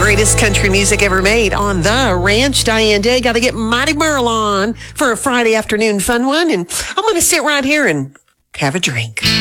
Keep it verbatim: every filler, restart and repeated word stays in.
greatest country music ever made on the ranch. Diane Day, got to get Mighty Merle on for a Friday afternoon fun one. And I'm going to sit right here and have a drink.